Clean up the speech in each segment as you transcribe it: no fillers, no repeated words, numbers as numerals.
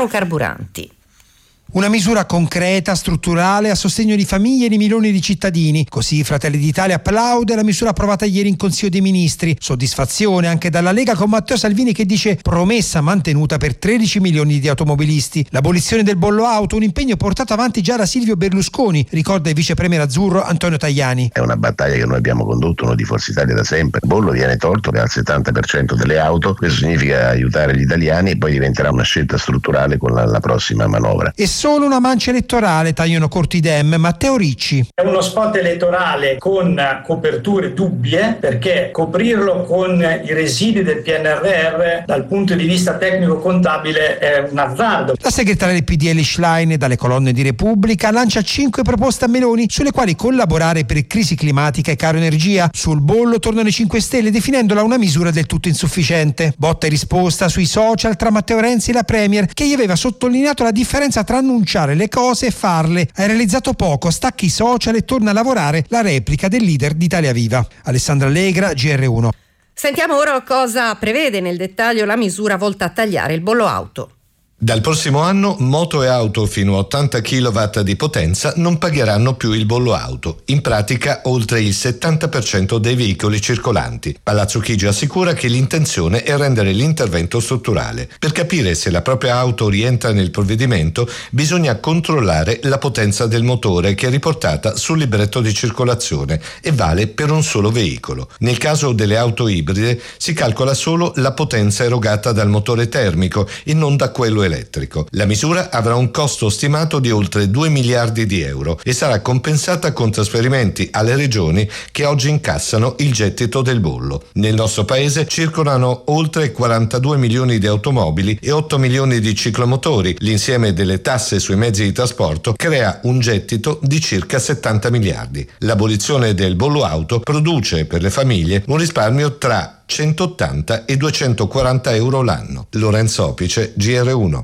caro carburanti. Una misura concreta, strutturale, a sostegno di famiglie e di milioni di cittadini. Così Fratelli d'Italia applaude la misura approvata ieri in Consiglio dei Ministri. Soddisfazione anche dalla Lega con Matteo Salvini che dice promessa mantenuta per 13 milioni di automobilisti. L'abolizione del bollo auto, un impegno portato avanti già da Silvio Berlusconi, ricorda il vice premier azzurro Antonio Tajani. È una battaglia che noi abbiamo condotto, noi di Forza Italia da sempre. Il bollo viene tolto al 70% delle auto, questo significa aiutare gli italiani e poi diventerà una scelta strutturale con la prossima manovra. E solo una mancia elettorale, tagliano corti Dem. Matteo Ricci. È uno spot elettorale con coperture dubbie, perché coprirlo con i residui del PNRR dal punto di vista tecnico-contabile è un azzardo. La segretaria del PDL Schlein, dalle colonne di Repubblica, lancia 5 proposte a Meloni sulle quali collaborare per crisi climatica e caro energia. Sul bollo tornano i 5 Stelle definendola una misura del tutto insufficiente. Botta e risposta sui social tra Matteo Renzi e la Premier, che gli aveva sottolineato la differenza tra annunciare le cose e farle. Hai realizzato poco, stacchi i social e torna a lavorare, la replica del leader di Italia Viva. Alessandra Allegra, GR1. Sentiamo ora cosa prevede nel dettaglio la misura volta a tagliare il bollo auto. Dal prossimo anno moto e auto fino a 80 kW di potenza non pagheranno più il bollo auto, in pratica oltre il 70% dei veicoli circolanti. Palazzo Chigi assicura che l'intenzione è rendere l'intervento strutturale. Per capire se la propria auto rientra nel provvedimento bisogna controllare la potenza del motore che è riportata sul libretto di circolazione e vale per un solo veicolo. Nel caso delle auto ibride si calcola solo la potenza erogata dal motore termico e non da quello elettrico. La misura avrà un costo stimato di oltre 2 miliardi di euro e sarà compensata con trasferimenti alle regioni che oggi incassano il gettito del bollo. Nel nostro paese circolano oltre 42 milioni di automobili e 8 milioni di ciclomotori. L'insieme delle tasse sui mezzi di trasporto crea un gettito di circa 70 miliardi. L'abolizione del bollo auto produce per le famiglie un risparmio tra 180 e 240 euro l'anno. Lorenzo Opice, GR1.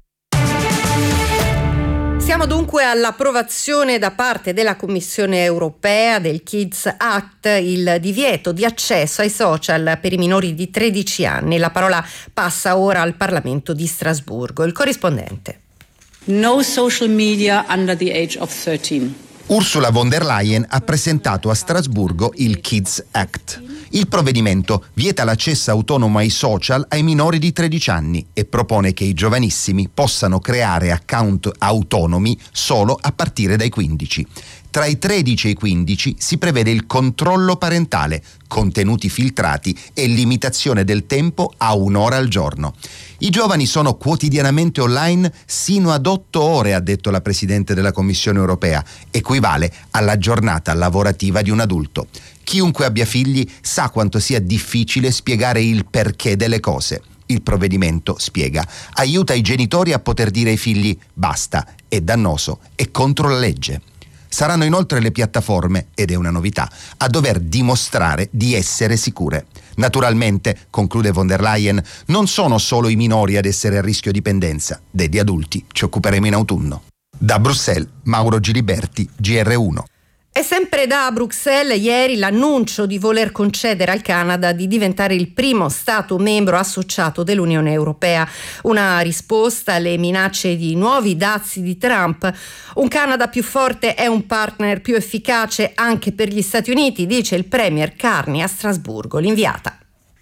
Siamo dunque all'approvazione da parte della Commissione europea del Kids Act, il divieto di accesso ai social per i minori di 13 anni. La parola passa ora al Parlamento di Strasburgo. Il corrispondente. No social media under the age of 13. Ursula von der Leyen ha presentato a Strasburgo il Kids Act. Il provvedimento vieta l'accesso autonomo ai social ai minori di 13 anni e propone che i giovanissimi possano creare account autonomi solo a partire dai 15. Tra i 13 e i 15 si prevede il controllo parentale, contenuti filtrati e limitazione del tempo a 1 ora al giorno. I giovani sono quotidianamente online sino ad 8 ore, ha detto la Presidente della Commissione europea, equivale alla giornata lavorativa di un adulto. Chiunque abbia figli sa quanto sia difficile spiegare il perché delle cose. Il provvedimento, spiega, aiuta i genitori a poter dire ai figli basta, è dannoso, è contro la legge. Saranno inoltre le piattaforme, ed è una novità, a dover dimostrare di essere sicure. Naturalmente, conclude von der Leyen, non sono solo i minori ad essere a rischio dipendenza. Degli adulti ci occuperemo in autunno. Da Bruxelles, Mauro Giliberti, GR1. E sempre da Bruxelles, ieri l'annuncio di voler concedere al Canada di diventare il primo Stato membro associato dell'Unione Europea. Una risposta alle minacce di nuovi dazi di Trump. Un Canada più forte è un partner più efficace anche per gli Stati Uniti, dice il Premier Carney a Strasburgo. L'inviata.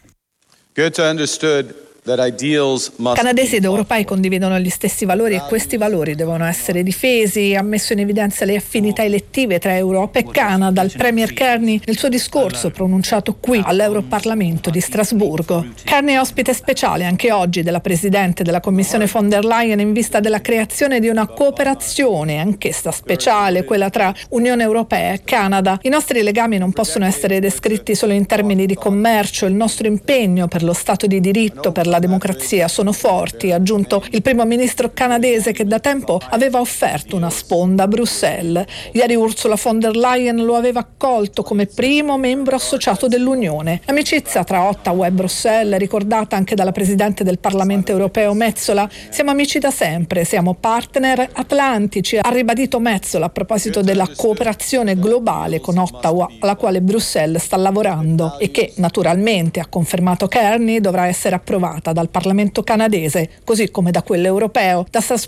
Goethe understood Canadesi ed europei condividono gli stessi valori e questi valori devono essere difesi. Ha messo in evidenza le affinità elettive tra Europa e Canada. Il Premier Carney nel suo discorso pronunciato qui all'Europarlamento di Strasburgo. Carney è ospite speciale anche oggi della Presidente della Commissione von der Leyen in vista della creazione di una cooperazione, anch'essa speciale, quella tra Unione Europea e Canada. I nostri legami non possono essere descritti solo in termini di commercio. Il nostro impegno per lo Stato di diritto, per la democrazia sono forti, ha aggiunto il primo ministro canadese che da tempo aveva offerto una sponda a Bruxelles. Ieri Ursula von der Leyen lo aveva accolto come primo membro associato dell'Unione. L'amicizia tra Ottawa e Bruxelles, ricordata anche dalla Presidente del Parlamento europeo Metsola, siamo amici da sempre, siamo partner atlantici, ha ribadito Metsola a proposito della cooperazione globale con Ottawa alla quale Bruxelles sta lavorando e che naturalmente, ha confermato Carney, dovrà essere approvata dal Parlamento canadese, così come da quello europeo. Da